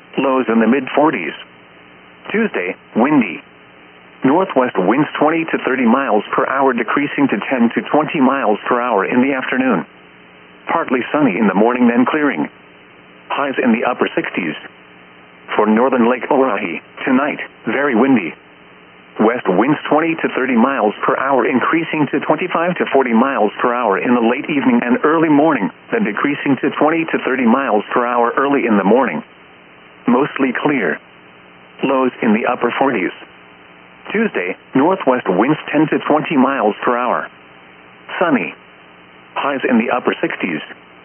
Lows in the mid-40s. Tuesday, windy. Northwest winds 20 to 30 miles per hour decreasing to 10 to 20 miles per hour in the afternoon. Partly sunny in the morning then clearing. Highs in the upper 60s. For northern Lake Oahe, tonight, very windy. West winds 20 to 30 miles per hour increasing to 25 to 40 miles per hour in the late evening and early morning, then decreasing to 20 to 30 miles per hour early in the morning. Mostly clear. Lows in the upper 40s. Tuesday, northwest winds 10 to 20 miles per hour. Sunny. Highs in the upper 60s.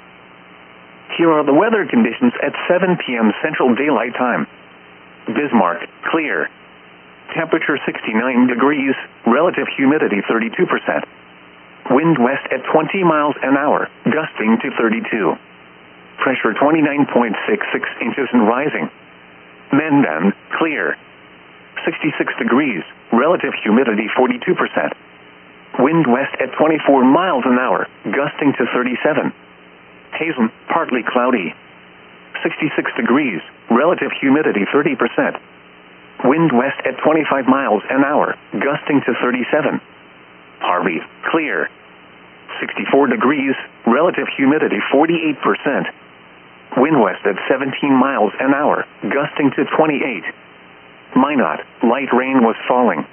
Here are the weather conditions at 7 p.m. Central Daylight Time. Bismarck, clear. Temperature 69 degrees, relative humidity 32%. Wind west at 20 miles an hour, gusting to 32. Pressure 29.66 inches and rising. Mendon, clear. 66 degrees, relative humidity 42%. Wind west at 24 miles an hour, gusting to 37. Hazen, partly cloudy. 66 degrees, relative humidity 30%. Wind west at 25 miles an hour, gusting to 37. Harvey, clear. 64 degrees, relative humidity 48%. Wind west at 17 miles an hour, gusting to 28. Minot, light rain was falling.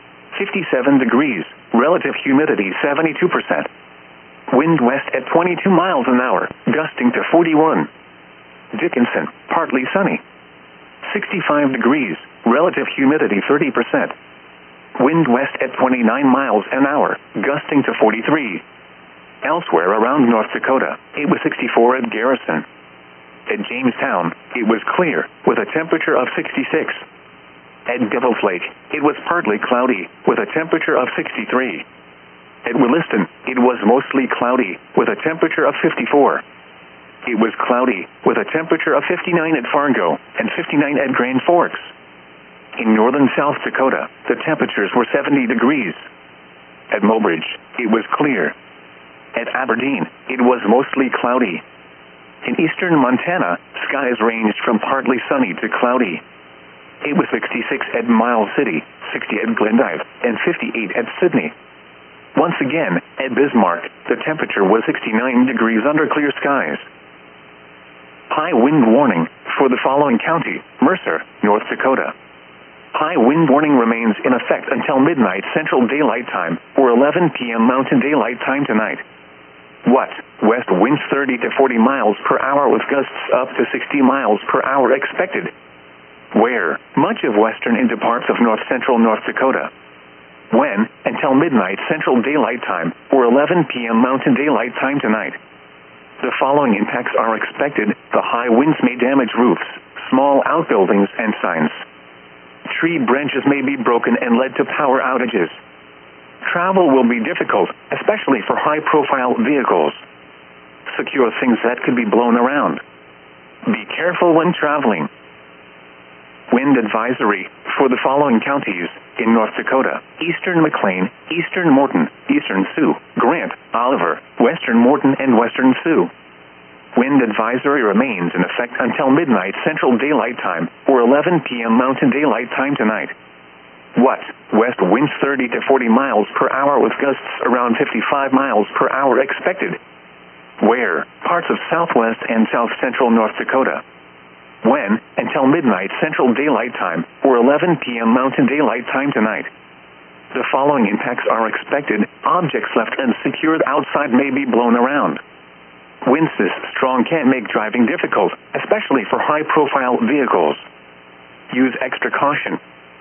57 degrees, relative humidity 72%. Wind west at 22 miles an hour, gusting to 41. Dickinson, partly sunny. 65 degrees, relative humidity 30%. Wind west at 29 miles an hour, gusting to 43. Elsewhere around North Dakota, it was 64 at Garrison. At Jamestown, it was clear, with a temperature of 66. At Devil's Lake, it was partly cloudy, with a temperature of 63. At Williston, it was mostly cloudy, with a temperature of 54. It was cloudy, with a temperature of 59 at Fargo, and 59 at Grand Forks. In northern South Dakota, the temperatures were 70 degrees. At Mobridge, it was clear. At Aberdeen, it was mostly cloudy. In eastern Montana, skies ranged from partly sunny to cloudy. It was 66 at Miles City, 60 at Glendive, and 58 at Sydney. Once again, at Bismarck, the temperature was 69 degrees under clear skies. High wind warning for the following county: Mercer, North Dakota. High wind warning remains in effect until midnight Central Daylight Time, or 11 p.m. Mountain Daylight Time tonight. What? West winds 30 to 40 miles per hour with gusts up to 60 miles per hour expected. Where? Much of western into parts of north-central North Dakota. When? Until midnight Central Daylight Time, or 11 p.m. Mountain Daylight Time tonight. The following impacts are expected. The high winds may damage roofs, small outbuildings, and signs. Tree branches may be broken and lead to power outages. Travel will be difficult, especially for high-profile vehicles. Secure things that could be blown around. Be careful when traveling. Wind advisory for the following counties in North Dakota: eastern McLean, eastern Morton, eastern Sioux, Grant, Oliver, western Morton, and western Sioux. Wind advisory remains in effect until midnight Central Daylight Time, or 11 p.m. Mountain Daylight Time tonight. What? West winds 30 to 40 miles per hour with gusts around 55 miles per hour expected. Where? Parts of southwest and south-central North Dakota. When? Until midnight Central Daylight Time, or 11 p.m. Mountain Daylight Time tonight. The following impacts are expected. Objects left unsecured outside may be blown around. Winds this strong can make driving difficult, especially for high-profile vehicles. Use extra caution.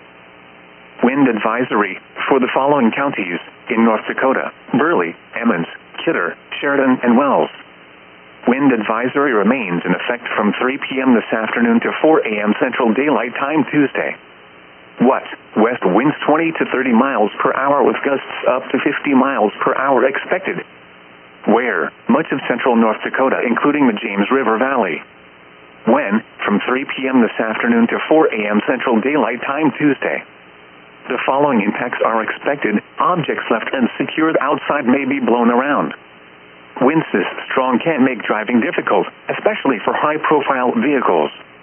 Wind advisory for the following counties in North Dakota: Burley, Emmons, Kidder, Sheridan, and Wells. Wind advisory remains in effect from 3 p.m. this afternoon to 4 a.m. Central Daylight Time Tuesday. What? West winds 20 to 30 miles per hour with gusts up to 50 miles per hour expected. Where? Much of central North Dakota, including the James River Valley. When? From 3 p.m. this afternoon to 4 a.m. Central Daylight Time Tuesday. The following impacts are expected. Objects left unsecured outside may be blown around. Winds this strong can make driving difficult, especially for high-profile vehicles.